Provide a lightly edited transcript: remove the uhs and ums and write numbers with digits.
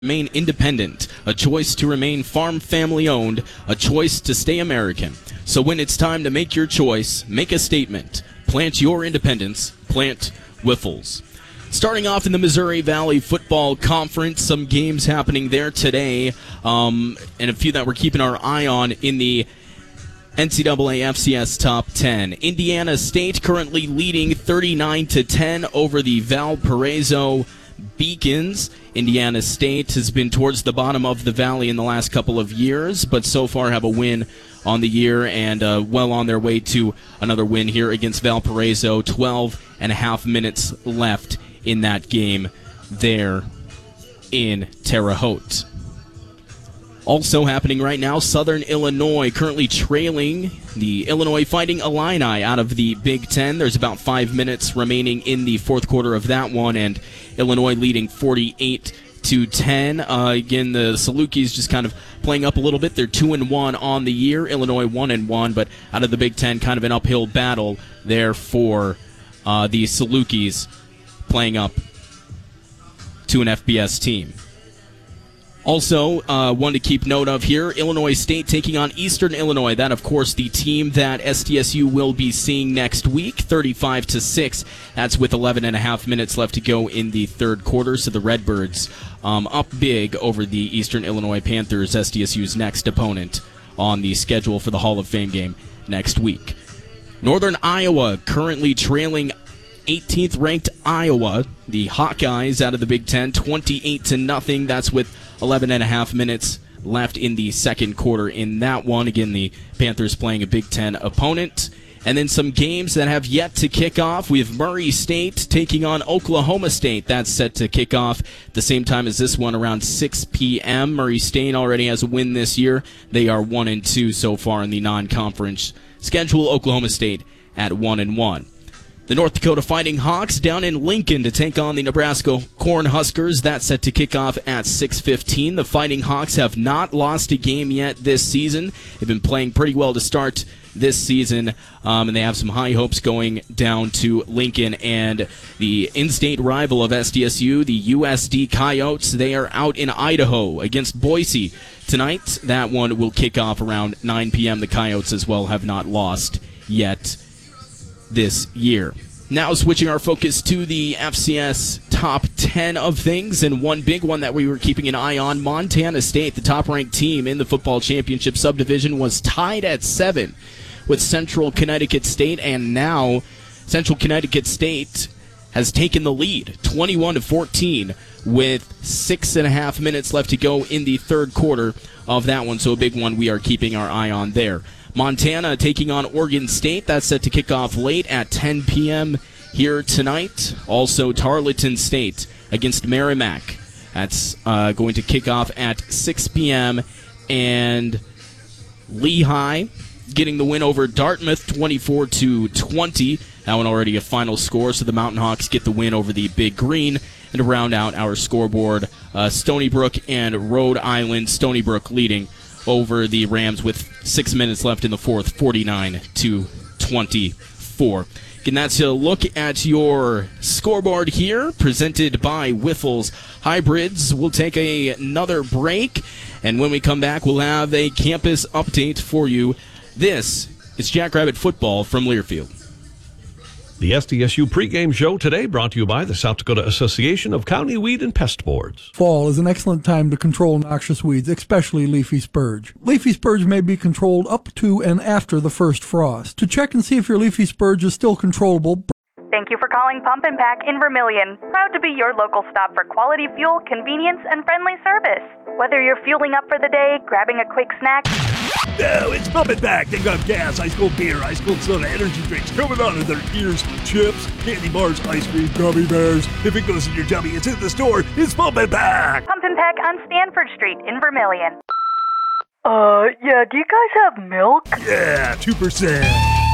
Remain independent, a choice to remain farm family owned, a choice to stay American. So when it's time to make your choice, make a statement. Plant your independence. Plant Wyffels. Starting off in the Missouri Valley Football Conference, some games happening there today, and a few that we're keeping our eye on in the NCAA FCS Top 10. Indiana State currently leading 39-10 over the Valparaiso Beacons. Indiana State has been towards the bottom of the valley in the last couple of years, but so far have a win on the year and well on their way to another win here against Valparaiso. 12 and a half minutes left in that game there in Terre Haute. Also happening right now, Southern Illinois currently trailing the Illinois Fighting Illini out of the Big Ten. There's about 5 minutes remaining in the fourth quarter of that one, and Illinois leading 48-10. Again, the Salukis just kind of playing up a little bit. They're 2-1 on the year. Illinois 1-1, but out of the Big Ten, kind of an uphill battle there for the Salukis, playing up to an FBS team. Also, one to keep note of here, Illinois State taking on Eastern Illinois. That, of course, the team that SDSU will be seeing next week, 35-6. That's with 11 and a half minutes left to go in the third quarter. So the Redbirds up big over the Eastern Illinois Panthers, SDSU's next opponent on the schedule for the Hall of Fame game next week. Northern Iowa currently trailing 18th ranked Iowa. The Hawkeyes out of the Big Ten, 28-0. That's with 11 and a half minutes left in the second quarter in that one. Again, the Panthers playing a Big Ten opponent. And then some games that have yet to kick off. We have Murray State taking on Oklahoma State. That's set to kick off at the same time as this one, around 6 p.m. Murray State already has a win this year. They are 1-2 so far in the non-conference schedule. Oklahoma State at 1-1. The North Dakota Fighting Hawks down in Lincoln to take on the Nebraska Cornhuskers. That's set to kick off at 6:15. The Fighting Hawks have not lost a game yet this season. They've been playing pretty well to start this season, and they have some high hopes going down to Lincoln. And the in-state rival of SDSU, the USD Coyotes, they are out in Idaho against Boise tonight. That one will kick off around 9 p.m. The Coyotes as well have not lost yet this year. Now switching our focus to the FCS top 10 of things, and one big one that we were keeping an eye on, Montana State, the top-ranked team in the football championship subdivision, was tied at 7 with Central Connecticut State, and now Central Connecticut State has taken the lead, 21-14, with 6.5 minutes left to go in the third quarter of that one, so a big one we are keeping our eye on there. Montana taking on Oregon State. That's set to kick off late at 10 p.m. here tonight. Also, Tarleton State against Merrimack. That's going to kick off at 6 p.m. And Lehigh getting the win over Dartmouth, 24-20. That one already a final score, so the Mountain Hawks get the win over the Big Green. And to round out our scoreboard, Stony Brook and Rhode Island. Stony Brook leading over the Rams with 6 minutes left in the fourth, 49-24. And that's a look at your scoreboard here, presented by Wyffels Hybrids. We'll take another break, and when we come back, we'll have a campus update for you. This is Jackrabbit Football from Learfield. The SDSU pregame show today brought to you by the South Dakota Association of County Weed and Pest Boards. Fall is an excellent time to control noxious weeds, especially leafy spurge. Leafy spurge may be controlled up to and after the first frost. To check and see if your leafy spurge is still controllable, Thank you for calling Pump and Pack in Vermilion. Proud to be your local stop for quality fuel, convenience, and friendly service. Whether you're fueling up for the day, grabbing a quick snack. No, it's Pump and Pack. They got gas, ice cold beer, ice cold soda, energy drinks coming out of their ears, chips, candy bars, ice cream, gummy bears. If it goes in your tummy, it's in the store. It's Pump and Pack. Pump and Pack on Stanford Street in Vermilion. Yeah, do you guys have milk? Yeah, 2%.